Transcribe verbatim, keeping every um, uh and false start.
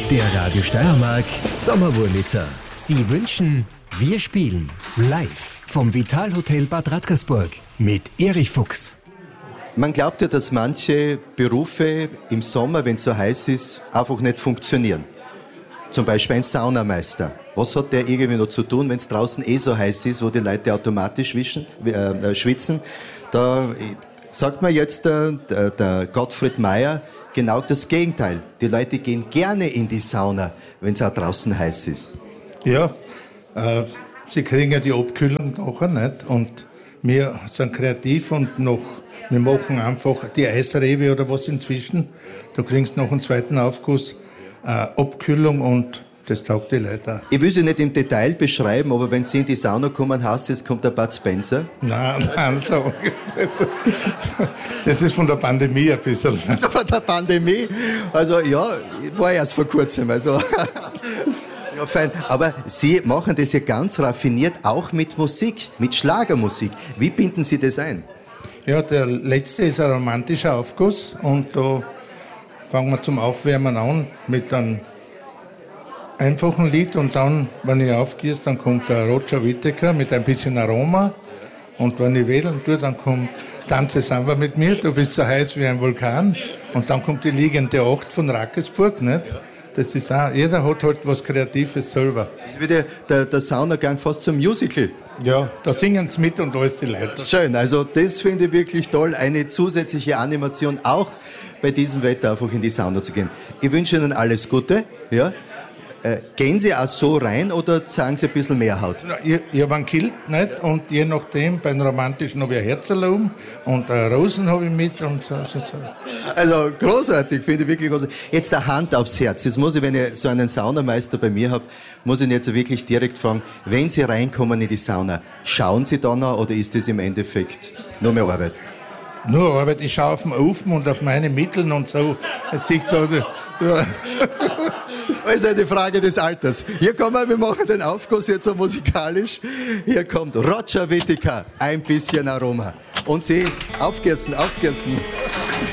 Der Radio Steiermark Sommerwurlitzer. Sie wünschen, wir spielen live vom Vitalhotel Bad Radkersburg mit Erich Fuchs. Man glaubt ja, dass manche Berufe im Sommer, wenn es so heiß ist, einfach nicht funktionieren. Zum Beispiel ein Saunameister. Was hat der irgendwie noch zu tun, wenn es draußen eh so heiß ist, wo die Leute automatisch wischen, äh, schwitzen? Da sagt man jetzt der, der, der Gottfried Meyer genau das Gegenteil. Die Leute gehen gerne in die Sauna, wenn es auch draußen heiß ist. Ja, äh, sie kriegen ja die Abkühlung nachher nicht. Und wir sind kreativ und noch, wir machen einfach die Eisrewe oder was inzwischen. Du kriegst noch einen zweiten Aufguss, äh, Abkühlung, und das taugt die Leute auch. Ich will sie nicht im Detail beschreiben, aber wenn Sie in die Sauna kommen, heißt es, kommt der Bud Spencer? Nein, nein, so. Das ist von der Pandemie ein bisschen. Also von der Pandemie? Also ja, war erst vor kurzem. Also. Ja, fein. Aber Sie machen das ja ganz raffiniert, auch mit Musik, mit Schlagermusik. Wie binden Sie das ein? Ja, der letzte ist ein romantischer Aufguss, und da fangen wir zum Aufwärmen an mit einem einfachen Lied, und dann, wenn ich aufgieße, dann kommt der Roger Whittaker mit ein bisschen Aroma, und wenn ich wedeln tue, dann kommt Tanze Samba mit mir, du bist so heiß wie ein Vulkan, und dann kommt die liegende Acht von Radkersburg, nicht? Das ist auch, jeder hat halt was Kreatives selber. Das wird ja der, der Saunagang fast zum Musical. Ja, da singen sie mit und alles die Leute. Schön, also das finde ich wirklich toll, eine zusätzliche Animation, auch bei diesem Wetter einfach in die Sauna zu gehen. Ich wünsche Ihnen alles Gute, ja. Äh, gehen Sie auch so rein oder zeigen Sie ein bisschen mehr Haut? Ich, ich habe einen Kilt, nicht? Und je nachdem, beim Romantischen habe ich ein Herzl um und äh, Rosen habe ich mit. Und so, so, so. Also großartig, finde ich wirklich großartig. Jetzt eine Hand aufs Herz. Jetzt muss ich, wenn ich so einen Saunameister bei mir habe, muss ich ihn jetzt wirklich direkt fragen, wenn Sie reinkommen in die Sauna, schauen Sie dann noch oder ist das im Endeffekt nur mehr Arbeit? Nur Arbeit, ich schaue auf den Ofen und auf meine Mittel und so. Jetzt ich da, ja. Das ist eine Frage des Alters. Hier kommen wir, wir machen den Aufguss jetzt so musikalisch. Hier kommt Roger Whittaker, ein bisschen Aroma. Und Sie, aufgießen, aufgießen.